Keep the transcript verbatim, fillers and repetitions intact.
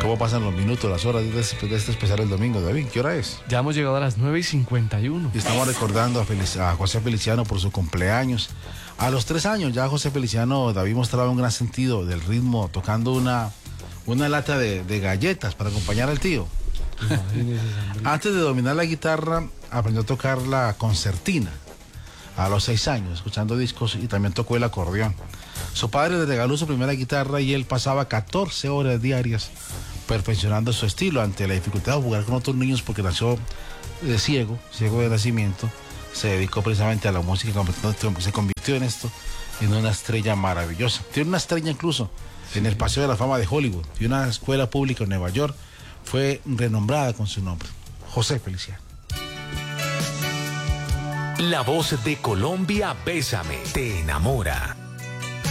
¿Cómo pasan los minutos, las horas de este, de este especial el domingo, David? ¿Qué hora es? Ya hemos llegado a las nueve y cincuenta y uno. Y estamos recordando a, Felic- a José Feliciano por su cumpleaños. A los tres años ya José Feliciano, David mostraba un gran sentido del ritmo, tocando una, una lata de, de galletas para acompañar al tío. Antes de dominar la guitarra, aprendió a tocar la concertina a los seis años, escuchando discos, y también tocó el acordeón. Su padre le regaló su primera guitarra y él pasaba catorce horas diarias perfeccionando su estilo ante la dificultad de jugar con otros niños porque nació eh, ciego, ciego de nacimiento. Se dedicó precisamente a la música, se convirtió en esto, en una estrella maravillosa. Tiene una estrella incluso en el Paseo de la Fama de Hollywood, y una escuela pública en Nueva York fue renombrada con su nombre, José Feliciano. La voz de Colombia, Bésame, te enamora.